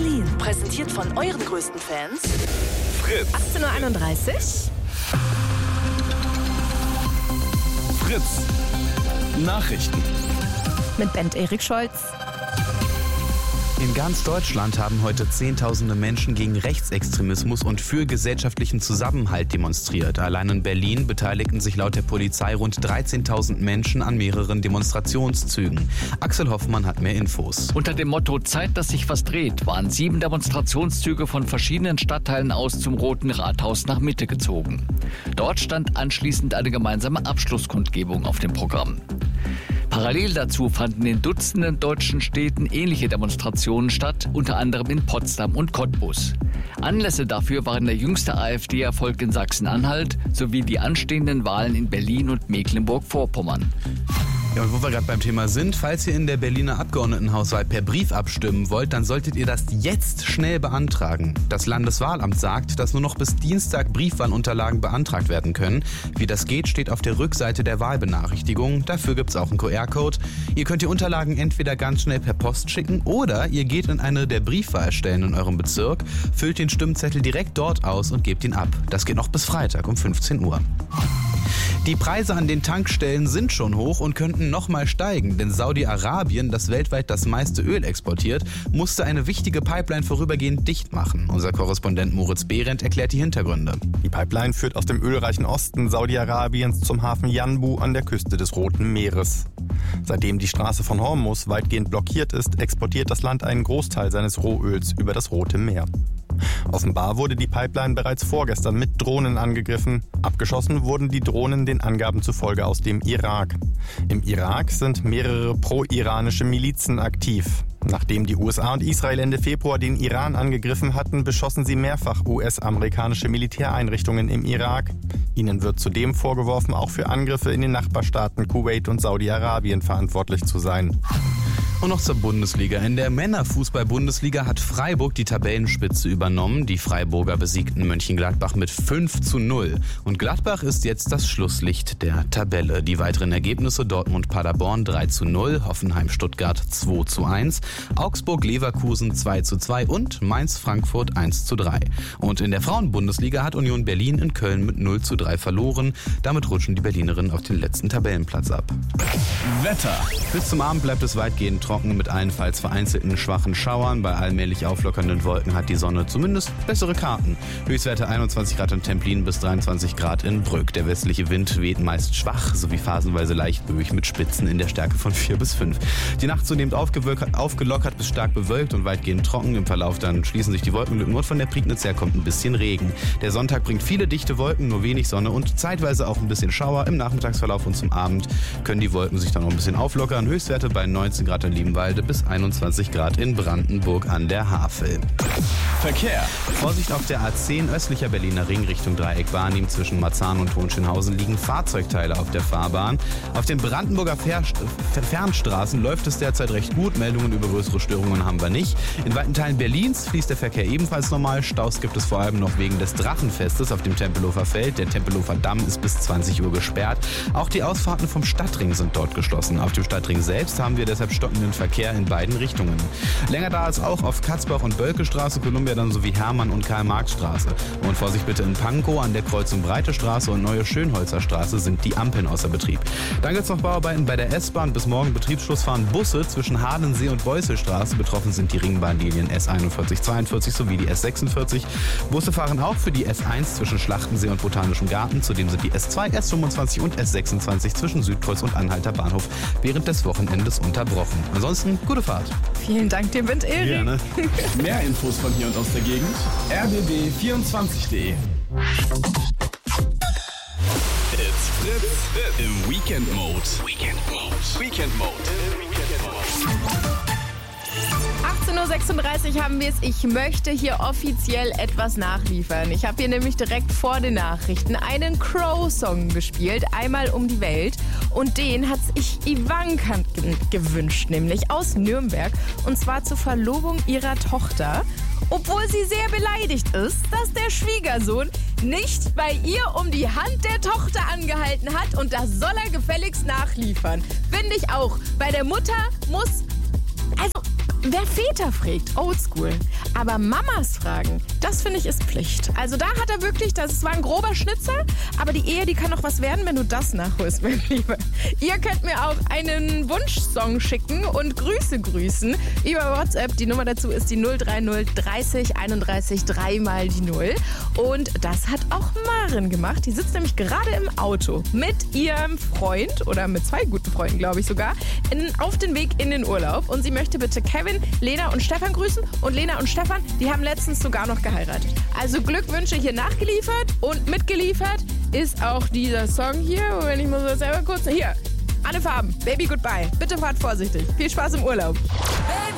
Berlin. Präsentiert von euren größten Fans. Fritz. 18.31 Uhr. Fritz. Nachrichten. Mit Bent Erik Scholz. In ganz Deutschland haben heute Zehntausende Menschen gegen Rechtsextremismus und für gesellschaftlichen Zusammenhalt demonstriert. Allein in Berlin beteiligten sich laut der Polizei rund 13.000 Menschen an mehreren Demonstrationszügen. Axel Hoffmann hat mehr Infos. Unter dem Motto Zeit, dass sich was dreht, waren 7 Demonstrationszüge von verschiedenen Stadtteilen aus zum Roten Rathaus nach Mitte gezogen. Dort stand anschließend eine gemeinsame Abschlusskundgebung auf dem Programm. Parallel dazu fanden in Dutzenden deutschen Städten ähnliche Demonstrationen statt, unter anderem in Potsdam und Cottbus. Anlässe dafür waren der jüngste AfD-Erfolg in Sachsen-Anhalt sowie die anstehenden Wahlen in Berlin und Mecklenburg-Vorpommern. Ja, und wo wir gerade beim Thema sind, falls ihr in der Berliner Abgeordnetenhauswahl per Brief abstimmen wollt, dann solltet ihr das jetzt schnell beantragen. Das Landeswahlamt sagt, dass nur noch bis Dienstag Briefwahlunterlagen beantragt werden können. Wie das geht, steht auf der Rückseite der Wahlbenachrichtigung. Dafür gibt es auch einen QR-Code. Ihr könnt die Unterlagen entweder ganz schnell per Post schicken oder ihr geht in eine der Briefwahlstellen in eurem Bezirk, füllt den Stimmzettel direkt dort aus und gebt ihn ab. Das geht noch bis Freitag um 15 Uhr. Die Preise an den Tankstellen sind schon hoch und könnten noch mal steigen, denn Saudi-Arabien, das weltweit das meiste Öl exportiert, musste eine wichtige Pipeline vorübergehend dicht machen. Unser Korrespondent Moritz Behrendt erklärt die Hintergründe. Die Pipeline führt aus dem ölreichen Osten Saudi-Arabiens zum Hafen Yanbu an der Küste des Roten Meeres. Seitdem die Straße von Hormuz weitgehend blockiert ist, exportiert das Land einen Großteil seines Rohöls über das Rote Meer. Offenbar wurde die Pipeline bereits vorgestern mit Drohnen angegriffen. Abgeschossen wurden die Drohnen den Angaben zufolge aus dem Irak. Im Irak sind mehrere pro-iranische Milizen aktiv. Nachdem die USA und Israel Ende Februar den Iran angegriffen hatten, beschossen sie mehrfach US-amerikanische Militäreinrichtungen im Irak. Ihnen wird zudem vorgeworfen, auch für Angriffe in den Nachbarstaaten Kuwait und Saudi-Arabien verantwortlich zu sein. Und noch zur Bundesliga. In der Männerfußball-Bundesliga hat Freiburg die Tabellenspitze übernommen. Die Freiburger besiegten Mönchengladbach mit 5:0. Und Gladbach ist jetzt das Schlusslicht der Tabelle. Die weiteren Ergebnisse: Dortmund-Paderborn 3:0, Hoffenheim-Stuttgart 2:1, Augsburg-Leverkusen 2:2 und Mainz-Frankfurt 1:3. Und in der Frauen-Bundesliga hat Union Berlin in Köln mit 0:3 verloren. Damit rutschen die Berlinerinnen auf den letzten Tabellenplatz ab. Wetter. Bis zum Abend bleibt es weitgehend trocken mit allenfalls vereinzelten schwachen Schauern. Bei allmählich auflockernden Wolken hat die Sonne zumindest bessere Karten. Höchstwerte 21 Grad in Templin bis 23 Grad in Brügg. Der westliche Wind weht meist schwach sowie phasenweise leicht böig mit Spitzen in der Stärke von 4 bis 5. Die Nacht zunehmend aufgelockert bis stark bewölkt und weitgehend trocken. Im Verlauf dann schließen sich die Wolkenlücken und von der Prignitz her kommt ein bisschen Regen. Der Sonntag bringt viele dichte Wolken, nur wenig Sonne und zeitweise auch ein bisschen Schauer. Im Nachmittagsverlauf und zum Abend können die Wolken sich dann noch ein bisschen auflockern. Höchstwerte bei 19 Grad in Liebenwalde bis 21 Grad in Brandenburg an der Havel. Verkehr. Vorsicht auf der A10 östlicher Berliner Ring Richtung Dreieck Barnim zwischen Marzahn und Hohenschönhausen liegen Fahrzeugteile auf der Fahrbahn. Auf den Brandenburger Fernstraßen läuft es derzeit recht gut. Meldungen über größere Störungen haben wir nicht. In weiten Teilen Berlins fließt der Verkehr ebenfalls normal. Staus gibt es vor allem noch wegen des Drachenfestes auf dem Tempelhofer Feld. Der Tempelhofer Damm ist bis 20 Uhr gesperrt. Auch die Ausfahrten vom Stadtring sind dort geschlossen. Auf dem Stadtring selbst haben wir deshalb stockenden Verkehr in beiden Richtungen. Länger da ist auch auf Katzbach- und Bölkestraße, Columbia dann sowie Hermann- und Karl-Marx-Straße. Und Vorsicht bitte in Pankow an der Kreuzung Breite Straße und Neue Schönholzer Straße sind die Ampeln außer Betrieb. Dann gibt es noch Bauarbeiten bei der S-Bahn. Bis morgen Betriebsschluss fahren Busse zwischen Hadensee und Beusselstraße. Betroffen sind die Ringbahnlinien S41, 42 sowie die S46. Busse fahren auch für die S1 zwischen Schlachtensee und Botanischem Garten. Zudem sind die S2, S25 und S26 zwischen Südkreuz und Anhalter Bahnhof während des Wochenendes unterbrochen. Ansonsten gute Fahrt. Vielen Dank dir, Bent Erik. Gerne. Mehr Infos von hier und aus der Gegend. rbb24.de. It's Fritz im Weekend Mode. Weekend Mode. 18.36 Uhr haben wir es. Ich möchte hier offiziell etwas nachliefern. Ich habe hier nämlich direkt vor den Nachrichten einen Crow-Song gespielt, einmal um die Welt. Und den hat sich Ivanka gewünscht, nämlich aus Nürnberg. Und zwar zur Verlobung ihrer Tochter. Obwohl sie sehr beleidigt ist, dass der Schwiegersohn nicht bei ihr um die Hand der Tochter angehalten hat. Und das soll er gefälligst nachliefern. Finde ich auch. Bei der Mutter muss... Also, Wer Väter fragt, oldschool. Aber Mamas fragen, das finde ich ist Pflicht. Also da hat er wirklich, das war ein grober Schnitzer, aber die Ehe, die kann noch was werden, wenn du das nachholst, mein Lieber. Ihr könnt mir auch einen Wunschsong schicken und Grüße grüßen über WhatsApp. Die Nummer dazu ist die 030 30 31 3 mal die 0. Und das hat auch Maren gemacht. Die sitzt nämlich gerade im Auto mit ihrem Freund oder mit 2 guten Freunden, glaube ich sogar, auf den Weg in den Urlaub. Und sie möchte bitte Kevin, Lena und Stefan grüßen. Und Lena und Stefan, die haben letztens sogar noch geheiratet. Also Glückwünsche hier nachgeliefert und mitgeliefert ist auch dieser Song hier. Moment, ich muss das selber kurz... Hier, Anne Farben, Baby Goodbye. Bitte fahrt vorsichtig. Viel Spaß im Urlaub.